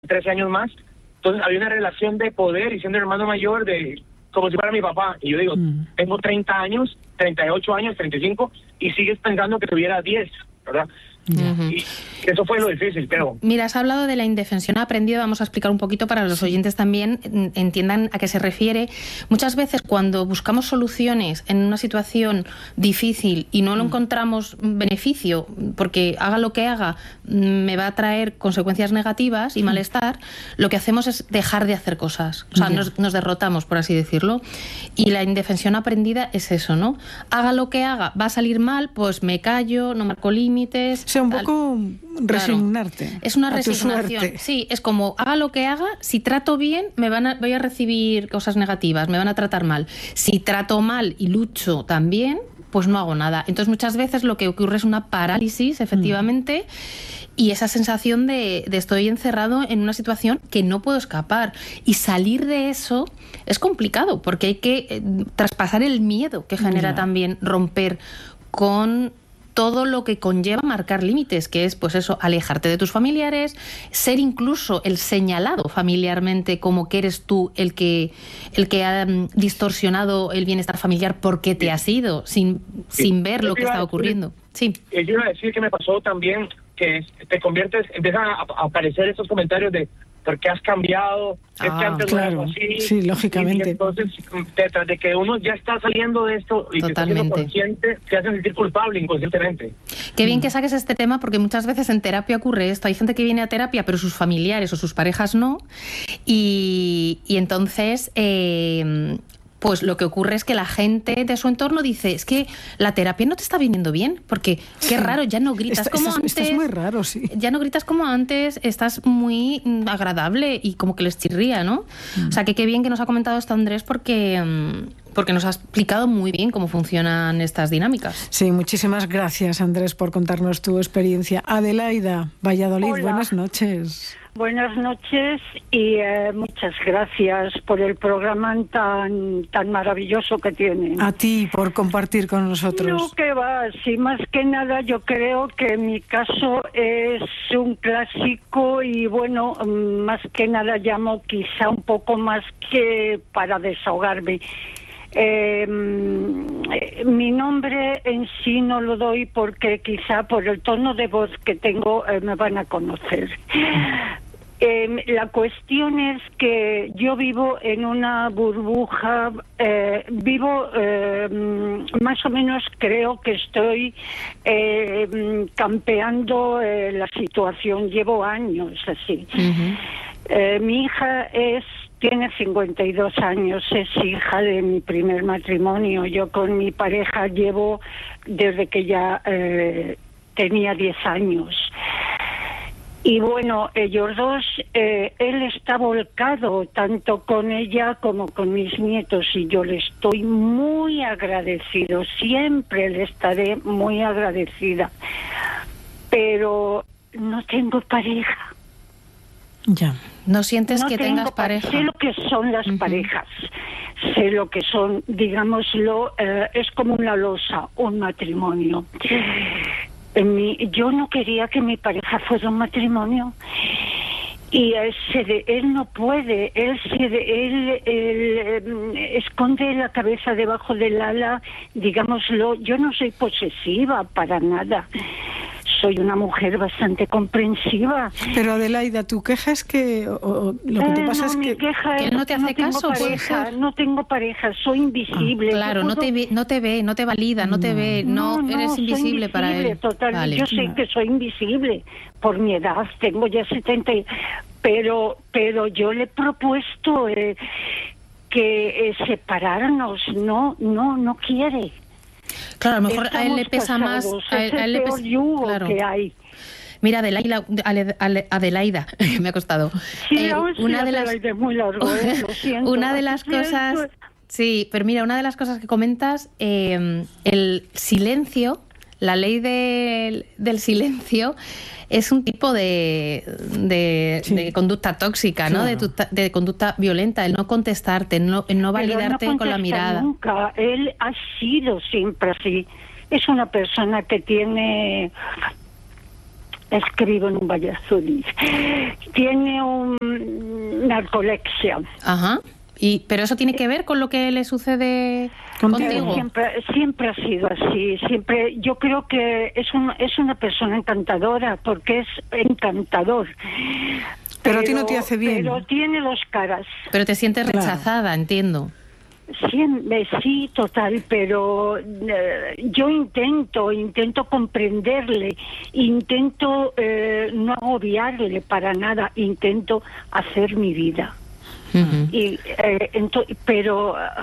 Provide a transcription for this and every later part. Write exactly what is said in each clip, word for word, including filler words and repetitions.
trece años más. Entonces había una relación de poder y siendo hermano mayor de como si fuera mi papá. Y yo digo, mm. tengo treinta años, treinta y ocho años, treinta y cinco, y sigues pensando que tuviera diez, ¿verdad? Uh-huh. Y eso fue lo difícil, pero... Mira, has hablado de la indefensión aprendida, vamos a explicar un poquito para que los oyentes también entiendan a qué se refiere. Muchas veces cuando buscamos soluciones en una situación difícil y no lo encontramos beneficio, porque haga lo que haga, me va a traer consecuencias negativas y malestar, lo que hacemos es dejar de hacer cosas. O sea, yeah. nos, nos derrotamos, por así decirlo. Y la indefensión aprendida es eso, ¿no? Haga lo que haga, va a salir mal, pues me callo, no marco límites... O sea, un poco resignarte. Claro. Es una resignación. Sí, es como, haga lo que haga, si trato bien, me van a, voy a recibir cosas negativas, me van a tratar mal. Si trato mal y lucho también, pues no hago nada. Entonces, muchas veces lo que ocurre es una parálisis, efectivamente, mm. y esa sensación de, de estoy encerrado en una situación que no puedo escapar. Y salir de eso es complicado, porque hay que eh, traspasar el miedo que genera yeah. también romper con... todo lo que conlleva marcar límites, que es, pues eso, alejarte de tus familiares, ser incluso el señalado familiarmente como que eres tú el que el que ha um, distorsionado el bienestar familiar porque te has ido, sin, sí. sin ver lo que está ocurriendo. Sí. Yo iba a decir que me pasó también que te conviertes, empiezan a, a aparecer esos comentarios de ¿por qué has cambiado? Ah, es que antes claro. no era así. Sí, lógicamente. Y entonces, detrás de que uno ya está saliendo de esto y Totalmente. te está siendo consciente, te hacen sentir culpable inconscientemente. Qué bien que saques este tema, porque muchas veces en terapia ocurre esto. Hay gente que viene a terapia, pero sus familiares o sus parejas no. Y, y entonces... Eh, pues lo que ocurre es que la gente de su entorno dice, es que la terapia no te está viniendo bien, porque qué sí. raro, ya no gritas Esta, como estás, antes. Estás muy raro, sí. Ya no gritas como antes, estás muy agradable y como que les chirría, ¿no? Mm. O sea, que qué bien que nos ha comentado esto Andrés, porque... porque nos ha explicado muy bien cómo funcionan estas dinámicas. Sí, muchísimas gracias, Andrés, por contarnos tu experiencia. Adelaida, Valladolid, Hola. Buenas noches. Buenas noches y eh, muchas gracias por el programa tan tan maravilloso que tienen. A ti por compartir con nosotros. No, que va, sí, más que nada yo creo que mi caso es un clásico y bueno, más que nada llamo quizá un poco más que para desahogarme. Eh, mi nombre en sí no lo doy porque quizá por el tono de voz que tengo eh, me van a conocer. Eh, la cuestión es que yo vivo en una burbuja, eh, vivo eh, más o menos creo que estoy eh, campeando eh, la situación, llevo años así. Uh-huh. Eh, mi hija es Tiene cincuenta y dos años, es hija de mi primer matrimonio. Yo con mi pareja llevo desde que ya eh, tenía diez años. Y bueno, ellos dos, eh, él está volcado tanto con ella como con mis nietos y yo le estoy muy agradecido, siempre le estaré muy agradecida. Pero no tengo pareja. Ya. ¿No sientes no que tengas pareja? Sé lo que son las uh-huh. parejas, sé lo que son, digámoslo, eh, es como una losa, un matrimonio. En mi, yo no quería que mi pareja fuera un matrimonio y él, se de, él no puede, él, se de, él, él eh, esconde la cabeza debajo del ala, digámoslo. Yo no soy posesiva para nada. Soy una mujer bastante comprensiva. Pero Adelaida, tu queja es que o, o, lo que te pasa eh, no, es mi que, queja que es él no te hace no tengo caso. Pareja, no tengo pareja, soy invisible. Ah, claro, puedo... no te ve, no te ve, no te valida, no te ve, no, no, no eres invisible, invisible para él. Total, vale. Yo sé no. que soy invisible por mi edad, tengo ya setenta, pero pero yo le he propuesto eh, que eh, separarnos, no, no, no quiere. Claro, a lo mejor Estamos a él le pesa casados, más. A él, es a él el le peor pesa, yugo claro. que hay. Mira, Adelaida, Adelaida, me ha costado. Sí, eh, una de las, es muy largo, ¿eh? Lo siento. Una de las cosas, sí, pero mira, una de las cosas que comentas, eh, el silencio, la ley de, del silencio, es un tipo de, de, sí. de conducta tóxica, claro. ¿no? De, tu, de conducta violenta, el no contestarte, el no, el no validarte no con la mirada. Nunca, él ha sido siempre así. Es una persona que tiene escribo en un Valladolid. Tiene un narcolepsia. Ajá. Y, ¿pero eso tiene que ver con lo que le sucede contigo? Siempre, siempre ha sido así. Siempre, yo creo que es, un, es una persona encantadora, porque es encantador. Pero, pero a ti no te hace bien. Pero tiene dos caras. Pero te sientes claro. rechazada, entiendo. Sí, sí, total, pero eh, yo intento, intento comprenderle, intento eh, no agobiarle para nada, intento hacer mi vida. Uh-huh. Y, eh, ento- pero uh,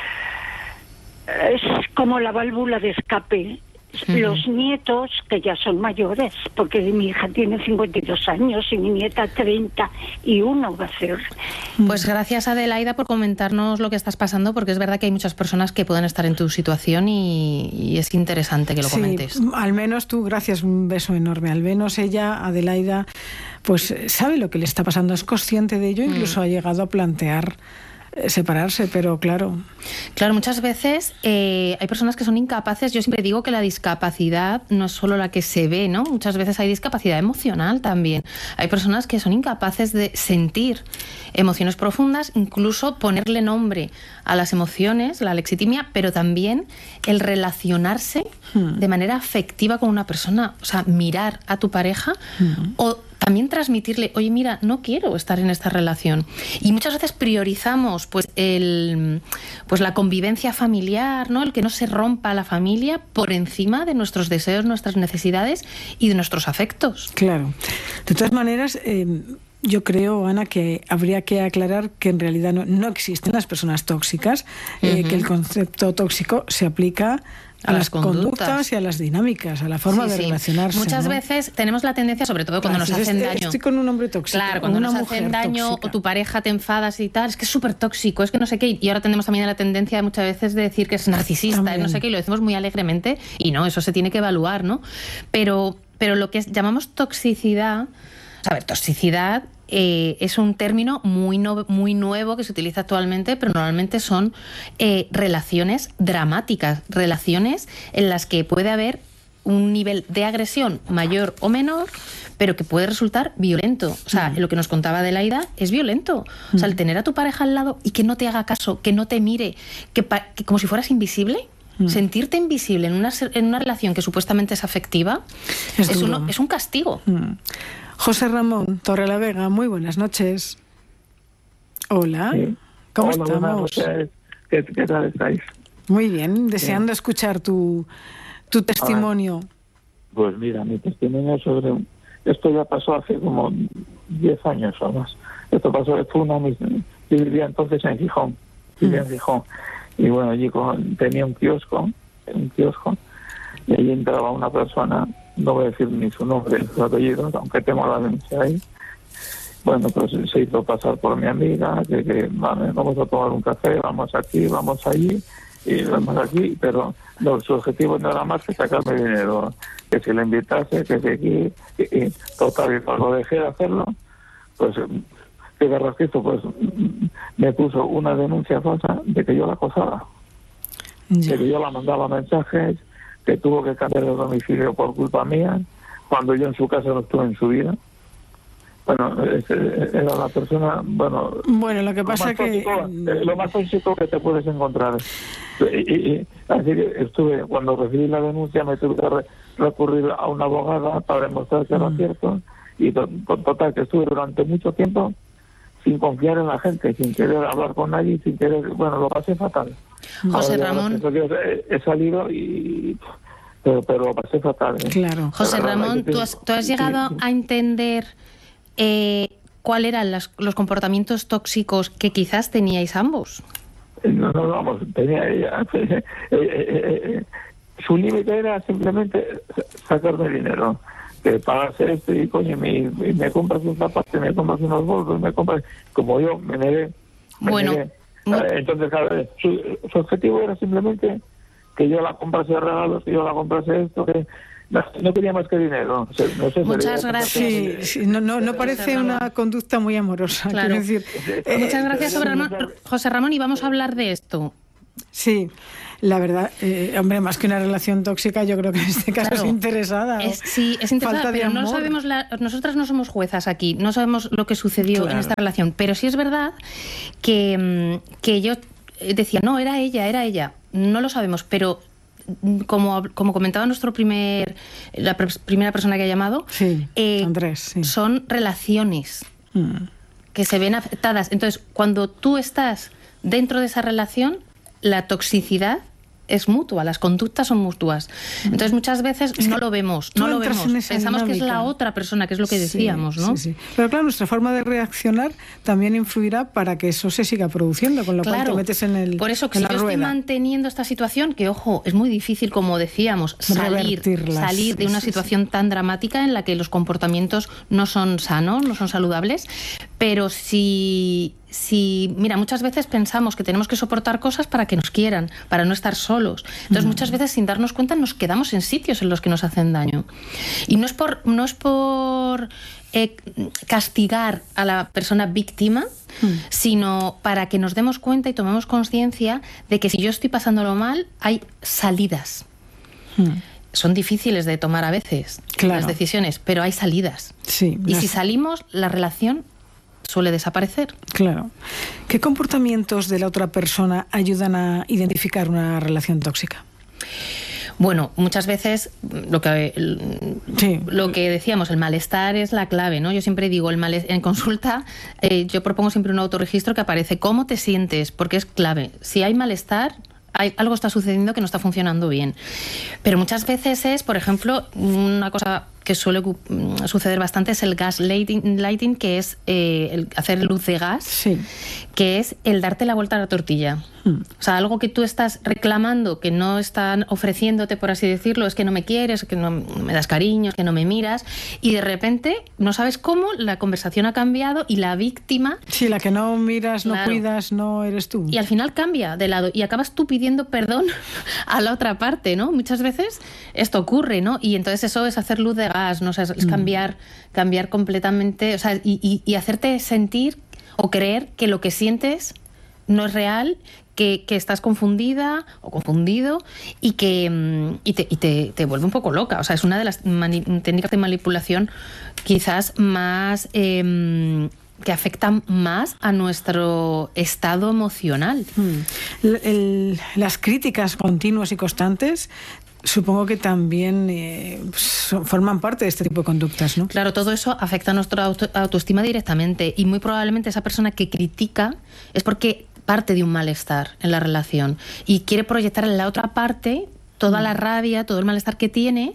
es como la válvula de escape. Uh-huh. Los nietos, que ya son mayores, porque mi hija tiene cincuenta y dos años y mi nieta treinta y uno va a ser. Pues gracias, Adelaida, por comentarnos lo que estás pasando, porque es verdad que hay muchas personas que pueden estar en tu situación y, y es interesante que lo sí, comentes. Al menos tú, gracias, un beso enorme. Al menos ella, Adelaida, pues sabe lo que le está pasando, es consciente de ello, incluso mm. ha llegado a plantear separarse, pero claro. Claro, muchas veces eh, hay personas que son incapaces. Yo siempre digo que la discapacidad no es solo la que se ve, ¿no? Muchas veces hay discapacidad emocional también. Hay personas que son incapaces de sentir emociones profundas, incluso ponerle nombre a las emociones, la alexitimia, pero también el relacionarse hmm. de manera afectiva con una persona. O sea, mirar a tu pareja hmm. o también transmitirle, oye, mira, no quiero estar en esta relación. Y muchas veces priorizamos pues el pues la convivencia familiar, ¿no? El que no se rompa la familia por encima de nuestros deseos, nuestras necesidades y de nuestros afectos. Claro. De todas maneras, eh, yo creo, Ana, que habría que aclarar que en realidad no, no existen las personas tóxicas, eh, uh-huh. que el concepto tóxico se aplica a, a las, las conductas. conductas y a las dinámicas, a la forma sí, de sí. relacionarse. Muchas ¿no? veces tenemos la tendencia, sobre todo cuando claro, nos hacen estoy, daño. Estoy con un hombre tóxico. Claro, cuando una nos hacen daño tóxica. O tu pareja te enfadas y tal, es que es súper tóxico, es que no sé qué. Y ahora tenemos también la tendencia muchas veces de decir que es narcisista, y no sé qué, y lo decimos muy alegremente. Y no, eso se tiene que evaluar, ¿no? Pero, pero lo que es, llamamos toxicidad, a ver, toxicidad eh, es un término muy, no, muy nuevo que se utiliza actualmente, pero normalmente son eh, relaciones dramáticas, relaciones en las que puede haber un nivel de agresión mayor o menor, pero que puede resultar violento. O sea, mm. lo que nos contaba Adelaida es violento. O sea, el tener a tu pareja al lado y que no te haga caso, que no te mire, que, pa- que como si fueras invisible, mm. sentirte invisible en una, en una relación que supuestamente es afectiva, es, es, uno, es un castigo. Mm. José Ramón Torrelavega, muy buenas noches. Hola, sí. ¿cómo Hola, estamos? ¿Qué, ¿Qué tal estáis? Muy bien, deseando sí. escuchar tu, tu testimonio. Ah, pues mira, mi testimonio sobre... Esto ya pasó hace como diez años o más. Esto pasó, fue una... Yo vivía entonces en Gijón, vivía mm. en Gijón. Y bueno, allí con, tenía un kiosco, un kiosco, y allí entraba una persona... No voy a decir ni su nombre ni su apellido, aunque tengo la denuncia ahí. Bueno, pues se hizo pasar por mi amiga, que, que vale, vamos a tomar un café, vamos aquí, vamos allí, y vamos aquí, pero no, su objetivo no era más que sacarme dinero, que si le invitase, que si aquí, y, y total, y cuando dejé de hacerlo, pues, que Garrasquito, pues, me puso una denuncia falsa de que yo la acosaba, yeah. de que yo la mandaba mensajes, que tuvo que cambiar de domicilio por culpa mía, cuando yo en su casa no estuve en su vida. Bueno, era la persona, bueno... Bueno, lo que pasa lo que... Tóxico, lo más tóxico que te puedes encontrar. Y, y, así que estuve, cuando recibí la denuncia, me tuve que re- recurrir a una abogada para demostrar que era mm. cierto, y to- total, que estuve durante mucho tiempo sin confiar en la gente, sin querer hablar con nadie, sin querer... Bueno, lo pasé fatal. José Ahora, Ramón... He, he salido y... Pero, pero lo pasé fatal. ¿eh? Claro. José Ramón, ¿tú has, tú has llegado sí, sí. a entender eh, cuáles eran las, los comportamientos tóxicos que quizás teníais ambos? No, no, vamos, tenía ella... Eh, eh, eh, su límite era simplemente sacarme dinero. Que pagase esto y coño, me, me compras un zapato, me compras unos bolsos, me compras... Como yo me negué. Me bueno... negué. No. Entonces, claro, su, su objetivo era simplemente que yo la comprase regalos, que yo la comprase esto, que no, no quería más que dinero. No sé, Muchas gracias. Sí, sí, no, no, no parece una conducta muy amorosa. Claro. Quiero decir, eh, Muchas gracias, José Ramón. José Ramón, y vamos a hablar de esto. Sí, la verdad, eh, hombre, más que una relación tóxica, yo creo que en este caso claro, es interesada. Es, sí, es interesada, pero no sabemos la, nosotras no somos juezas aquí, no sabemos lo que sucedió claro. en esta relación, pero sí es verdad que, que yo decía, no, era ella, era ella, no lo sabemos, pero como, como comentaba nuestro primer, la pr- primera persona que ha llamado, sí, eh, Andrés, sí. son relaciones mm. que se ven afectadas. Entonces, cuando tú estás dentro de esa relación, la toxicidad es mutua, las conductas son mutuas. Entonces muchas veces es no lo vemos, no lo vemos. Pensamos dinámica. que es la otra persona, que es lo que decíamos, sí, ¿no? Sí, sí. Pero claro, nuestra forma de reaccionar también influirá para que eso se siga produciendo, con lo claro. cual te metes en el Por eso que en si la yo rueda. estoy manteniendo esta situación, que ojo, es muy difícil, como decíamos, salir, salir de una sí, situación sí. tan dramática en la que los comportamientos no son sanos, no son saludables, pero si... Si, mira, muchas veces pensamos que tenemos que soportar cosas para que nos quieran, para no estar solos. Entonces, mm. muchas veces, sin darnos cuenta, nos quedamos en sitios en los que nos hacen daño. Y no es por, no es por eh, castigar a la persona víctima, mm. sino para que nos demos cuenta y tomemos conciencia de que si yo estoy pasándolo mal, hay salidas. Mm. Son difíciles de tomar a veces, claro. las decisiones, pero hay salidas. Sí, y las... si salimos, la relación suele desaparecer. Claro. ¿Qué comportamientos de la otra persona ayudan a identificar una relación tóxica? Bueno, muchas veces lo que sí. lo que decíamos, el malestar es la clave, ¿no? Yo siempre digo, el malestar, en consulta, eh, yo propongo siempre un autorregistro que aparece cómo te sientes, porque es clave. Si hay malestar, hay, algo está sucediendo que no está funcionando bien. Pero muchas veces es, por ejemplo, una cosa que suele suceder bastante es el gaslighting, lighting, que es eh, el hacer luz de gas, sí. que es el darte la vuelta a la tortilla. Hmm. O sea, algo que tú estás reclamando, que no están ofreciéndote, por así decirlo, es que no me quieres, que no me das cariño, que no me miras, y de repente no sabes cómo la conversación ha cambiado y la víctima... Sí, la que no miras, no claro. cuidas, no eres tú. Y al final cambia de lado y acabas tú pidiendo perdón a la otra parte, ¿no? Muchas veces esto ocurre, ¿no? Y entonces eso es hacer luz de gas. ¿no? O sea, es cambiar, cambiar completamente, o sea, y, y, y hacerte sentir o creer que lo que sientes no es real, que, que estás confundida o confundido y que y te, y te, te vuelve un poco loca. O sea, es una de las mani- técnicas de manipulación quizás más... Eh, que afectan más a nuestro estado emocional. Hmm. El, el, las críticas continuas y constantes supongo que también eh, son, forman parte de este tipo de conductas, ¿no? Claro, todo eso afecta a nuestra auto, autoestima directamente y muy probablemente esa persona que critica es porque parte de un malestar en la relación y quiere proyectar en la otra parte toda la rabia, todo el malestar que tiene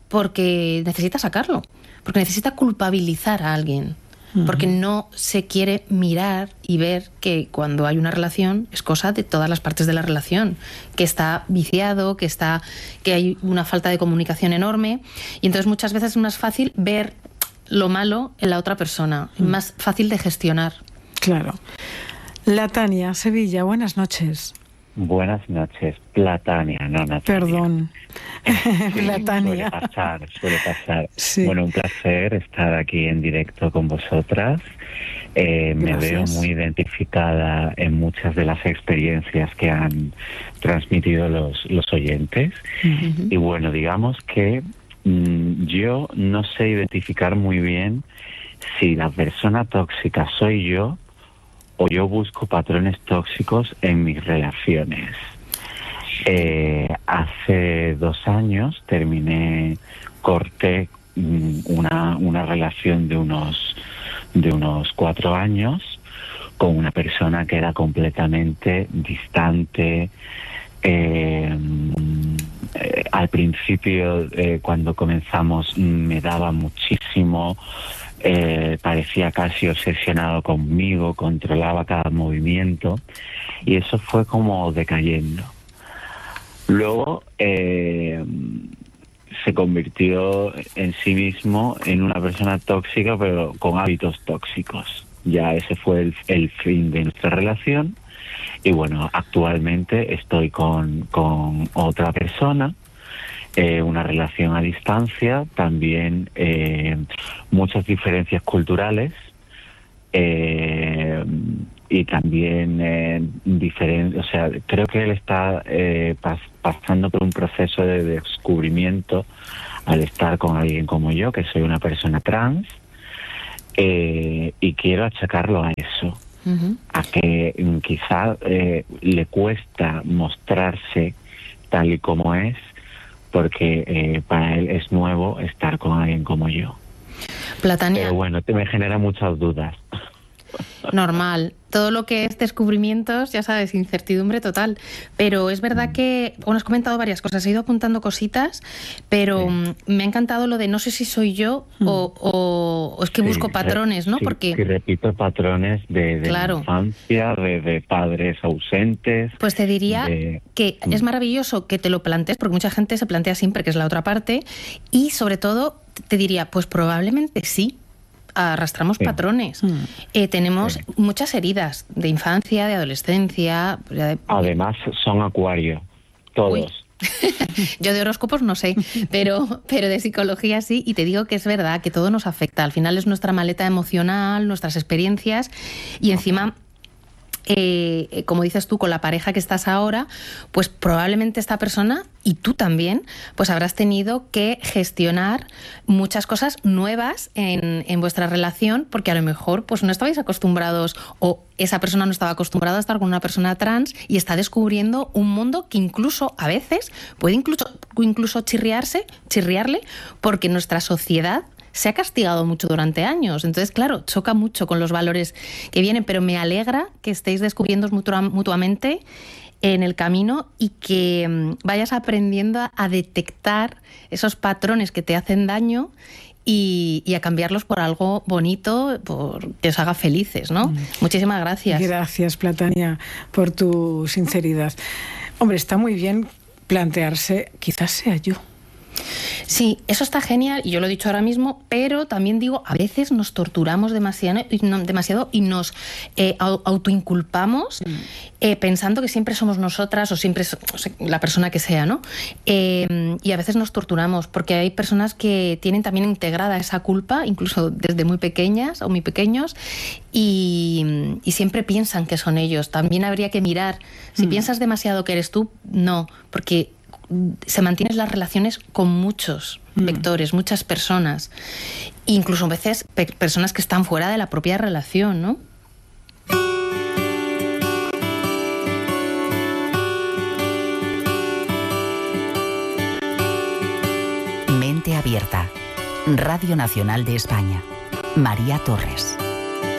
porque necesita sacarlo, porque necesita culpabilizar a alguien. Porque no se quiere mirar y ver que cuando hay una relación es cosa de todas las partes de la relación, que está viciado, que está que hay una falta de comunicación enorme y entonces muchas veces es más fácil ver lo malo en la otra persona, es más fácil de gestionar. Claro. La Tania, Sevilla, buenas noches. Buenas noches, Platania, no Natalia. Perdón, sí, Platania. Suele pasar, suele pasar. Sí. Bueno, un placer estar aquí en directo con vosotras. Eh, me veo muy identificada en muchas de las experiencias que han transmitido los, los oyentes. Uh-huh. Y bueno, digamos que mmm, yo no sé identificar muy bien si la persona tóxica soy yo o yo busco patrones tóxicos en mis relaciones. Eh, hace dos años terminé, corté una, una relación de unos, de unos cuatro años con una persona que era completamente distante. Eh, eh, al principio, eh, cuando comenzamos, me daba muchísimo. Eh, parecía casi obsesionado conmigo, controlaba cada movimiento y eso fue como decayendo. Luego eh, se convirtió en sí mismo en una persona tóxica, pero con hábitos tóxicos. Ya ese fue el, el fin de nuestra relación y bueno, actualmente estoy con, con otra persona. Eh, una relación a distancia, también eh, muchas diferencias culturales, eh, y también eh, diferente, o sea, creo que él está eh, pas, pasando por un proceso de descubrimiento al estar con alguien como yo, que soy una persona trans, eh, y quiero achacarlo a eso, uh-huh. a que mm, quizá eh, le cuesta mostrarse tal y como es, porque eh, para él es nuevo estar con alguien como yo. Platania. Pero bueno, te me genera muchas dudas. Normal. Todo lo que es descubrimientos, ya sabes, incertidumbre total. Pero es verdad que, bueno, has comentado varias cosas, he ido apuntando cositas, pero sí. me ha encantado lo de no sé si soy yo mm. o, o, o es que sí, busco patrones, ¿no? Sí, Porque sí, repito patrones de, de claro. infancia, de, de padres ausentes. Pues te diría de... que mm. es maravilloso que te lo plantees, porque mucha gente se plantea siempre que es la otra parte, y sobre todo te diría, pues probablemente sí. Arrastramos sí. patrones. Mm. Eh, tenemos sí. muchas heridas de infancia, de adolescencia. De... Además, son acuario, todos. Yo de horóscopos no sé, pero, pero de psicología sí, y te digo que es verdad que todo nos afecta. Al final es nuestra maleta emocional, nuestras experiencias, y encima... Eh, como dices tú, con la pareja que estás ahora, pues probablemente esta persona y tú también, pues habrás tenido que gestionar muchas cosas nuevas en, en vuestra relación, porque a lo mejor pues no estabais acostumbrados o esa persona no estaba acostumbrada a estar con una persona trans y está descubriendo un mundo que incluso a veces puede incluso, incluso chirriarse, chirriarle, porque nuestra sociedad se ha castigado mucho durante años. Entonces, claro, choca mucho con los valores que vienen, pero me alegra que estéis descubriendo mutuamente en el camino y que vayas aprendiendo a detectar esos patrones que te hacen daño y, y a cambiarlos por algo bonito, por que os haga felices, ¿no? Mm. Muchísimas gracias. Gracias, Platania, por tu sinceridad. Hombre, está muy bien plantearse, quizás sea yo. Sí, eso está genial y yo lo he dicho ahora mismo, pero también digo, a veces nos torturamos demasiado, demasiado y nos eh, autoinculpamos mm. eh, pensando que siempre somos nosotras o siempre es o sea, la persona que sea, ¿no? Eh, y a veces nos torturamos porque hay personas que tienen también integrada esa culpa, incluso desde muy pequeñas o muy pequeños, y, y siempre piensan que son ellos. También habría que mirar, si mm. piensas demasiado que eres tú, no, porque se mantienen las relaciones con muchos mm. vectores, muchas personas, incluso a veces pe- personas que están fuera de la propia relación, ¿no? Mente Abierta, Radio Nacional de España. María Torres.